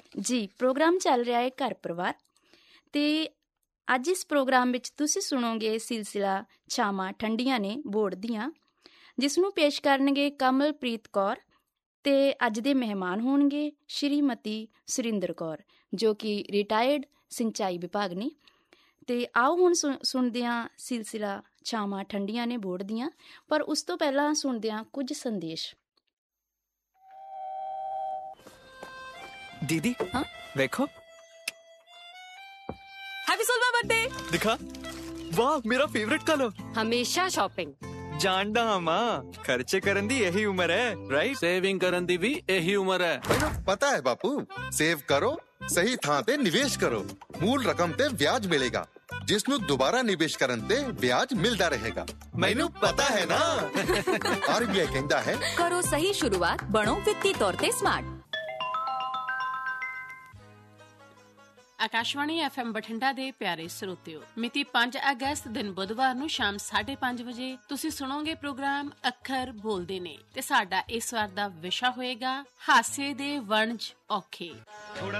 ਜੀ ਪ੍ਰੋਗਰਾਮ ਚੱਲ ਰਿਹਾ ਹੈ ਘਰ ਪਰਿਵਾਰ ਤੇ ਅੱਜ ਇਸ ਪ੍ਰੋਗਰਾਮ ਵਿੱਚ ਤੁਸੀਂ ਸੁਣੋਗੇ ਸਿਲਸਿਲਾ ਛਾਵਾਂ ਠੰਡੀਆਂ ਨੇ ਬੋਰਡ ਦੀਆਂ, ਜਿਸ ਨੂੰ ਪੇਸ਼ ਕਰਨਗੇ ਕਮਲਪ੍ਰੀਤ ਕੌਰ ਤੇ ਅੱਜ ਦੇ ਮਹਿਮਾਨ ਹੋਣਗੇ ਸ਼੍ਰੀਮਤੀ ਸੁਰਿੰਦਰ ਕੌਰ ਜੋ ਕਿ ਰਿਟਾਇਰਡ ਸਿੰਚਾਈ ਵਿਭਾਗ ਨੇ। ਤੇ ਆਓ ਹੁਣ ਸੁਣਦੇ ਹਾਂ ਸਿਲਸਿਲਾ ਛਾਵਾਂ ਠੰਡੀਆਂ ਨੇ ਬੋਰਡ ਦੀਆਂ, ਪਰ ਉਸ ਤੋਂ ਪਹਿਲਾਂ ਸੁਣਦੇ ਹਾਂ ਕੁਝ ਸੰਦੇਸ਼। दीदी हाँ? देखो हैप्पी सोलवा बर्थडे दिखा, वाह मेरा फेवरेट कलर। हमेशा शॉपिंग जानदा हां मां, खर्चे करन दी यही उम्र है, राइट? सेविंग करन दी भी यही उम्र है। ਮੈਨੂੰ ਪਤਾ ਹੈ ਬਾਪੂ, ਸੇਵ ਕਰੋ, ਸਹੀ ਥਾਂ ਤੇ ਨਿਵੇਸ਼ ਕਰੋ, ਮੂਲ ਰਕਮ ਤੇ ਵਿਆਜ ਮਿਲੇਗਾ ਜਿਸ ਨੂੰ ਦੁਬਾਰਾ ਨਿਵੇਸ਼ ਕਰਨ ਤੇ ਵਿਆਜ ਮਿਲਦਾ ਰਹੇਗਾ। ਮੈਨੂੰ ਪਤਾ ਹੈ ਨਾ। ਆਰਬੀਆਈ ਕਹਿੰਦਾ ਹੈ करो सही शुरुआत, बनो वित्तीय तौर ते स्मार्ट। ਆਕਾਸ਼ਵਾਣੀ FM ਬਠਿੰਡਾ ਦੇ ਪਿਆਰੇ ਸਰੋਤਿਓ, ਮਿਤੀ 5 ਅਗਸਤ ਦਿਨ ਬੁੱਧਵਾਰ ਨੂੰ ਸ਼ਾਮ 5:30 ਵਜੇ ਤੁਸੀਂ ਸੁਣੋਗੇ ਪ੍ਰੋਗਰਾਮ ਅੱਖਰ ਬੋਲਦੇ ਨੇ ਤੇ ਸਾਡਾ ਇਸ ਵਾਰ ਦਾ ਵਿਸ਼ਾ ਹੋਏਗਾ ਹਾਸੇ ਦੇ ਵਣਜ ਔਖੇ।